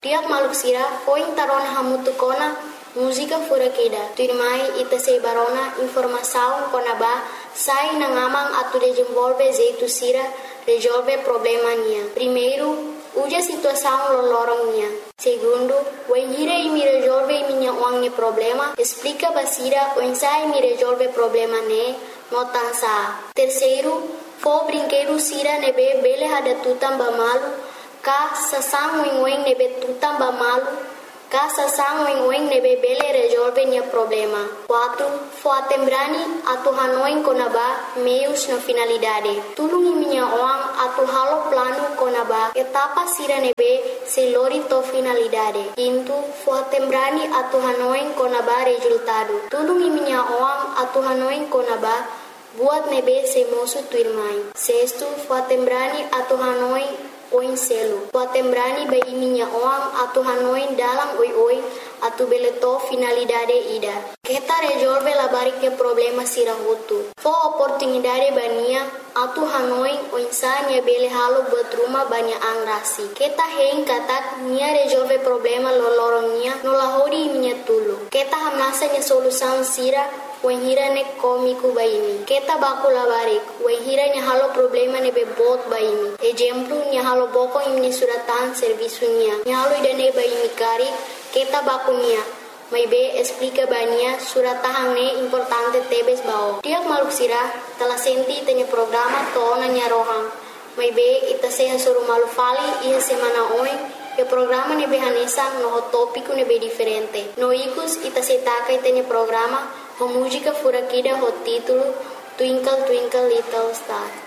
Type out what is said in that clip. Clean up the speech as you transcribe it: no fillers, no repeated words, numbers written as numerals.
Tiap maluk sira foi tarona hamutukona música furakida. Tuirmai ita sei barona informação konaba sai na ngamang atu desenvolve jeito sira resolve problema nia. Primeiro, uja situação lolorong nia. Segundo, o hira e me resolve minha uang problema, explica basira o ensai me resolve problema ne, notansa. Terceiro, fo brinquedo sira nebe bele hada tutam bamalu, ka sasang wing nebe tutam bamalu, ka sasang wing nebe bele resolve nia problema. 4. Fo atembrani atu hanoin konaba meios na finalidade. Tulungi minha uang atu halo plano konaba etapa sira nebe selori to finalidade. 5. Fo atembrani atu hanoin konaba resultado. Tulungi minha uang atu hanoin konaba buat nebe se mosu tuirmai. 6. Fo atembrani atu hanoin oin selo. Fo atembrani bai minha uang atu hanoin dalam oi atu beleto finalidade ida. Kita resolve la bariknya problema sira hutu. Fo oportunidade bania atu hanoin o insania bele halo buat rumah banyak angrasi. Kita hein katak nia resolve problema lolorong nia nolahodi minha tulu. Kita hamnasa nia solução sira hira ne komiku baimi. Kita baku labarik hira nia halo problema ne bebot baimi. Exemplo nia halo boko imni suratan serviço nia. Nia halo idane baimi kari kita baku nia. Mai be explica bania suratahang ne importante tebes bao. Tiap maluk sira telah senti tanya programa tona nya rohang. Mai be ita seha suruh malu fali ia semana oin e programa ne be hanesa no tópico ne be diferente. No ikus ita setaka tanya programa ho música furakida ho título Twinkle Twinkle Little Star.